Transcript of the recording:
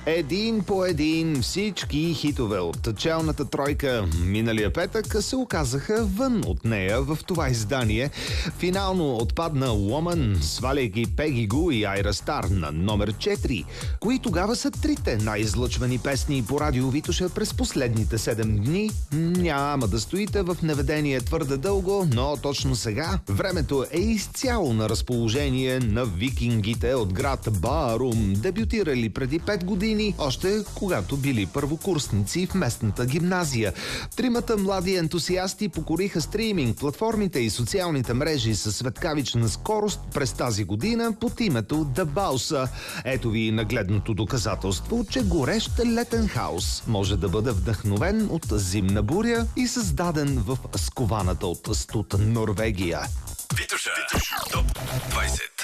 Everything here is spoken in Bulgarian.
Един по един всички хитове от челната тройка миналия петък се оказаха вън от нея в това издание. Финално отпадна Woman, сваляйки Пеги Гу и Айра Стар на номер 4. Кои тогава са трите най-излъчвани песни по радио Витоша през последните 7 дни? Няма да стоите в неведение твърде дълго, но точно сега времето е изцяло на разположение на викингите от град Баарум, дебютирали преди 5 години, още когато били първокурсници в местната гимназия. Тримата млади ентусиасти покориха стриминг платформите и социалните мрежи със светкавична скорост през тази година под името The Bounce. Ето ви нагледното доказателство, че горещ летен хаос може да бъде вдъхновен от зимна буря и създаден в скованата от студ Норвегия. Витоша. Топ 20.